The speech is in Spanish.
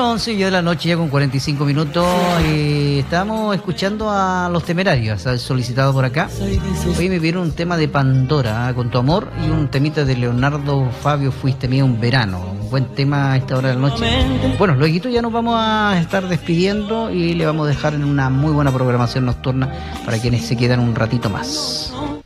11 ya de la noche, ya con 45 minutos. Estamos escuchando a Los Temerarios, al solicitado por acá. Hoy me pidieron un tema de Pandora, Con tu amor, y un temita de Leonardo Fabio, Fuiste mía un verano. Un buen tema a esta hora de la noche. Bueno, luego ya nos vamos a estar despidiendo y le vamos a dejar en una muy buena programación nocturna para quienes se quedan un ratito más.